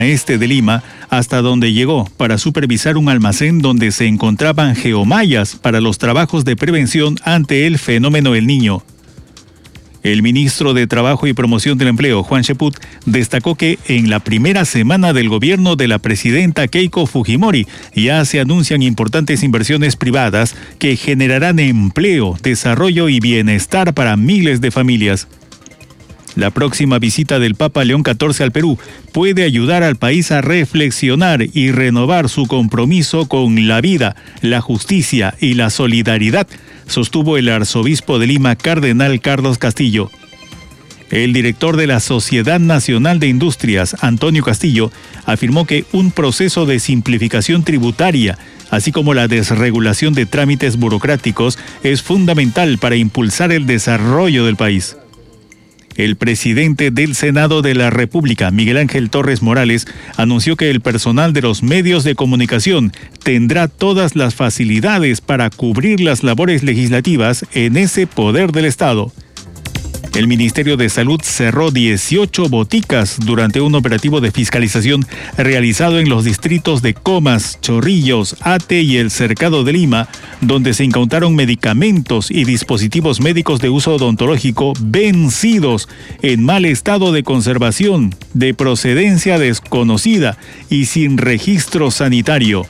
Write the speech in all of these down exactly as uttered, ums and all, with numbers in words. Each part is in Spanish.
este de Lima, hasta donde llegó para supervisar un almacén donde se encontraban geomallas para los trabajos de prevención ante el fenómeno El Niño. El ministro de Trabajo y Promoción del Empleo, Juan Cheput, destacó que en la primera semana del gobierno de la presidenta Keiko Fujimori ya se anuncian importantes inversiones privadas que generarán empleo, desarrollo y bienestar para miles de familias. La próxima visita del Papa León catorce al Perú puede ayudar al país a reflexionar y renovar su compromiso con la vida, la justicia y la solidaridad, sostuvo el arzobispo de Lima, cardenal Carlos Castillo. El director de la Sociedad Nacional de Industrias, Antonio Castillo, afirmó que un proceso de simplificación tributaria, así como la desregulación de trámites burocráticos, es fundamental para impulsar el desarrollo del país. El presidente del Senado de la República, Miguel Ángel Torres Morales, anunció que el personal de los medios de comunicación tendrá todas las facilidades para cubrir las labores legislativas en ese poder del Estado. El Ministerio de Salud cerró dieciocho boticas durante un operativo de fiscalización realizado en los distritos de Comas, Chorrillos, Ate y el Cercado de Lima, donde se incautaron medicamentos y dispositivos médicos de uso odontológico vencidos, en mal estado de conservación, de procedencia desconocida y sin registro sanitario.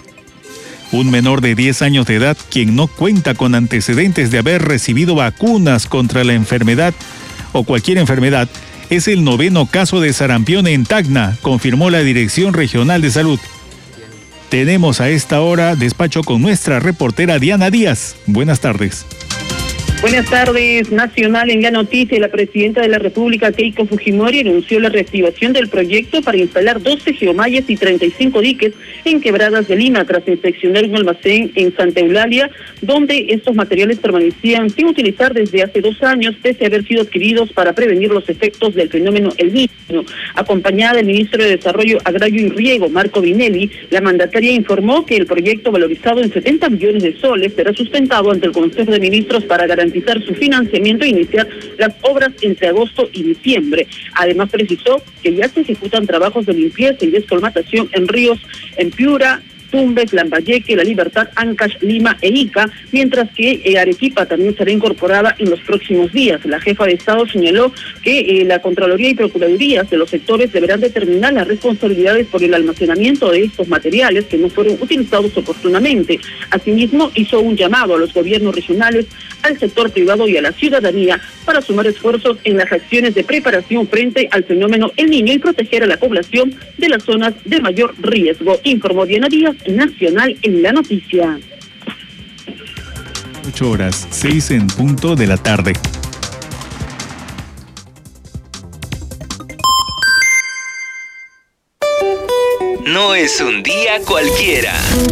Un menor de diez años de edad, quien no cuenta con antecedentes de haber recibido vacunas contra la enfermedad o cualquier enfermedad, es el noveno caso de sarampión en Tacna, confirmó la Dirección Regional de Salud. Tenemos a esta hora despacho con nuestra reportera Diana Díaz. Buenas tardes. Buenas tardes. Nacional en la noticia, la presidenta de la República, Keiko Fujimori, anunció la reactivación del proyecto para instalar doce geomallas y treinta y cinco diques en Quebradas de Lima, tras inspeccionar un almacén en Santa Eulalia, donde estos materiales permanecían sin utilizar desde hace dos años, pese a haber sido adquiridos para prevenir los efectos del fenómeno El Niño. Acompañada del ministro de Desarrollo Agrario y Riego, Marco Vinelli, la mandataria informó que el proyecto, valorizado en setenta millones de soles, será sustentado ante el Consejo de Ministros para garantizar su financiamiento e iniciar las obras entre agosto y diciembre. Además precisó que ya se ejecutan trabajos de limpieza y descolmatación en ríos en Piura, Tumbes, Lambayeque, La Libertad, Ancash, Lima e Ica, mientras que eh, Arequipa también será incorporada en los próximos días. La jefa de Estado señaló que eh, la Contraloría y Procuradurías de los sectores deberán determinar las responsabilidades por el almacenamiento de estos materiales que no fueron utilizados oportunamente. Asimismo, hizo un llamado a los gobiernos regionales, al sector privado y a la ciudadanía para sumar esfuerzos en las acciones de preparación frente al fenómeno El Niño y proteger a la población de las zonas de mayor riesgo, informó Diana Díaz, Nacional en la noticia. ocho horas, seis en punto de la tarde. No es un día cualquiera.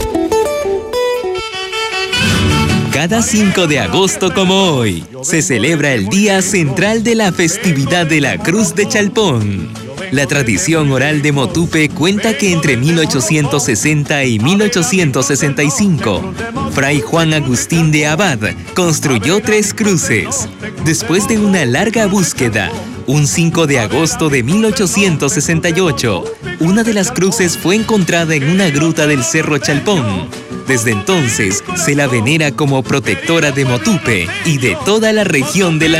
Cada cinco de agosto como hoy, se celebra el Día Central de la Festividad de la Cruz de Chalpón. La tradición oral de Motupe cuenta que entre mil ochocientos sesenta y mil ochocientos sesenta y cinco, Fray Juan Agustín de Abad construyó tres cruces. Después de una larga búsqueda, un cinco de agosto de mil ochocientos sesenta y ocho, una de las cruces fue encontrada en una gruta del Cerro Chalpón. Desde entonces, se la venera como protectora de Motupe y de toda la región de la